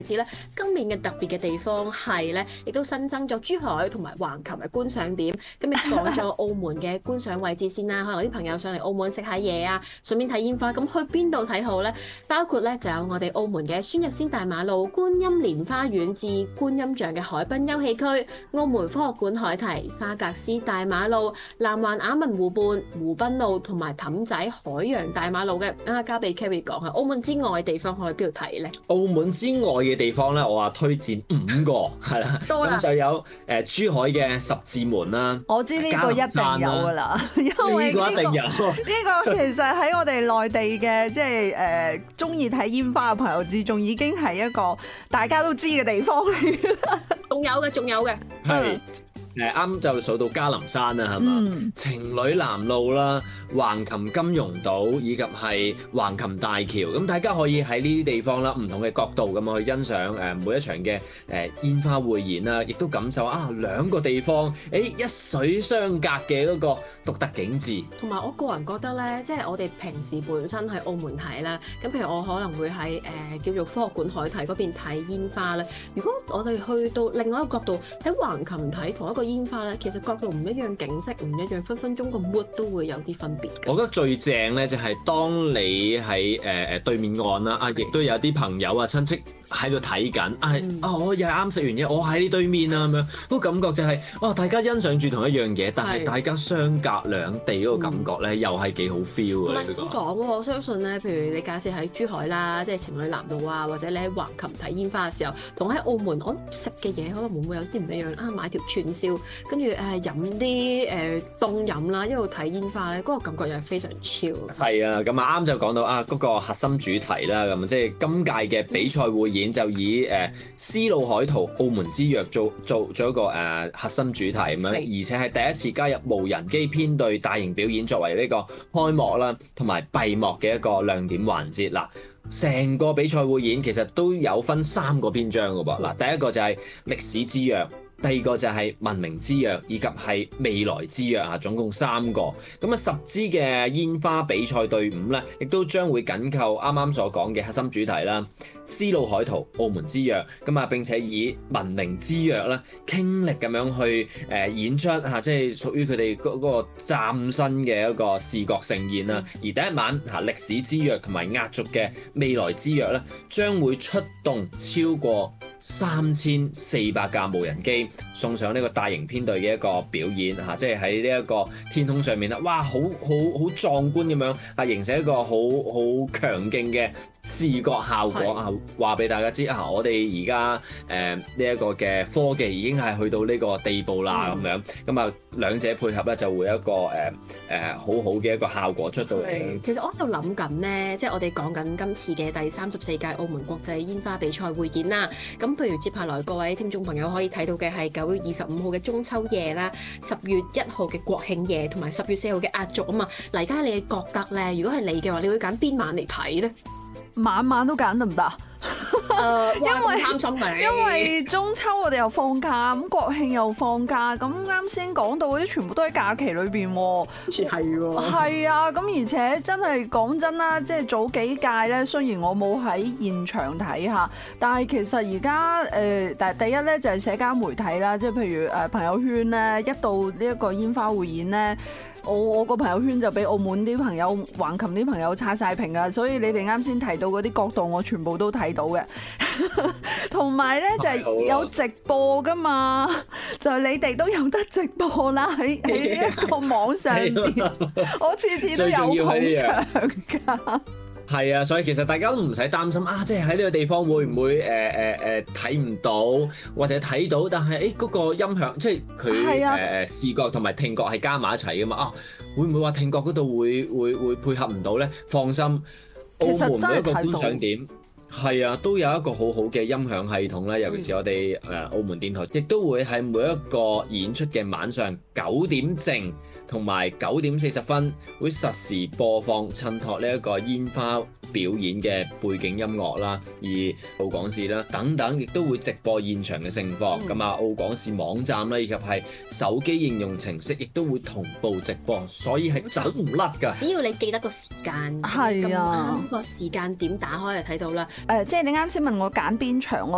知咧，今年嘅特別嘅地方係咧，亦都新增咗珠海同埋橫琴嘅觀賞點。咁亦講咗澳門嘅觀賞位置先啦。可能啲朋友上嚟澳門食下嘢啊，順便睇煙花。咁去邊度睇好呢？包括咧就有我哋澳門嘅孫逸仙大馬路、觀音蓮花園至觀音像嘅海濱休憩區、澳門科學館海堤、沙格斯大馬路、南環雅文湖畔、湖濱路同埋氹仔海洋大馬路嘅。交俾 Kerry 講下，澳門之外嘅地方可以邊度睇呢？ 澳門之外嘅地方咧，我話推薦5個係啦，咁就有珠海嘅十字門啦， 我知呢個一定有噶啦，因為呢個一定有。 呢個其實喺我哋內地嘅即係中意睇煙花嘅朋友之中，已經係一個大家都知嘅地方嚟嘅。 仲有嘅， 係啱就數到嘉林山啦，係嘛？情侶南路啦、橫琴金融島以及係橫琴大橋，咁大家可以喺呢啲地方啦，唔同嘅角度咁去欣賞每一場嘅煙花匯演啦，亦都感受兩個地方一水相隔嘅嗰個獨特景緻。 同埋我個人覺得咧，即係我哋平時本身喺澳門睇啦，咁譬如我可能會喺叫做科學館海堤嗰邊睇煙花咧。如果我哋去到另外一個角度喺橫琴睇同一個煙花咧，其實角度唔一樣，景色唔一樣，分分鐘個 mood 都會有啲分別嘅。 我覺得最正咧就係當你喺對面岸啦，亦都有啲朋友親戚喺度睇緊，我又係啱食完嘢，我喺呢對面啊咁樣，嗰個感覺就係大家欣賞住同一樣嘢，但係大家相隔兩地嗰個感覺咧，又係幾好 feel 嘅。 咁講喎，我相信咧，譬如你假設喺珠海啦，即係情侶南路啊，或者你喺橫琴睇煙花嘅時候，同喺澳門我食嘅嘢可能會唔會有啲唔一樣買條串燒，跟住飲啲凍飲啦，一路睇煙花咧，嗰個感覺又係非常超。 係啊，咁啱就講到嗰個核心主題啦，咁即係今屆嘅比賽匯演就以絲路海圖澳門之約做咗一個核心主題咁樣，而且係第一次加入無人機編隊大型表演作為呢個開幕啦，同埋閉幕嘅一個亮點環節嗱。成個比賽匯演其實都有分3個篇章㗎噃嗱，第一個就係歷史之約。第二個就係文明之約，以及係未來之約總共3個。咁10支嘅煙花比賽隊伍咧，亦都將會緊扣啱啱所講嘅核心主題啦，絲路海圖澳門之約。並且以文明之約咧，傾力咁樣去演出即係屬於佢哋嗰個嶄新嘅一個視覺盛宴啦。而第一晚歷史之約同埋壓軸嘅未來之約咧，將會出動超過3400架無人機送上呢個大型編隊嘅一個表演即係喺呢一個天空上面啦，哇，好壯觀咁樣形成一個好強勁嘅視覺效果話俾大家知我哋而家呢一個嘅科技已經係去到呢個地步啦咁樣，兩者配合咧就會有一個好好嘅一個效果出到嚟。 其實我喺度諗緊呢，即係我哋講緊今次嘅第34屆澳門國際煙花比賽匯演啦。咁譬如接下來各位聽眾朋友可以睇到嘅係9月25號嘅中秋夜啦，10月1號嘅國慶夜，同埋10月4號嘅壓軸啊嘛。嗱，而家你覺得咧，如果係你嘅話，你會揀邊晚嚟睇咧？ 晚晚都揀得唔得？因為中秋我哋又放假，咁國慶又放假，咁啱先講到嗰啲全部都喺假期裏邊喎。 係喎。係啊，咁而且真係講真啦，即係早幾屆咧，雖然我冇喺現場睇下，但係其實而家第一咧就係社交媒體啦，即係譬如朋友圈咧，一到呢一個煙花匯演咧。我個朋友圈就俾澳門啲朋友、橫琴啲朋友刷晒屏啊，所以你哋啱先提到嗰啲角度，我全部都睇到嘅。同埋咧就係有直播噶嘛，就你哋都有得直播啦，喺呢一個網上邊，我次次都有捧場㗎。 係啊，所以其實大家都唔使擔心即係喺呢個地方會唔會睇唔到或者睇到，但係嗰個音響即係佢視覺同埋聽覺係加埋一齊㗎嘛會唔會話聽覺嗰度會配合唔到咧？放心，澳門每一個觀賞點係啊都有一個好好嘅音響系統啦，尤其是我哋澳門電台，亦都會喺每一個演出嘅晚上9點正同埋9點40分會實時播放襯托呢一個煙花表演嘅背景音樂啦，而澳廣視啦等等亦都會直播現場嘅盛況。咁澳廣視網站啦以及係手機應用程式亦都會同步直播，所以係走唔甩㗎。 只要你記得個時間， 係啊， 個時間點打開就睇到啦。 即係你啱先問我揀邊場，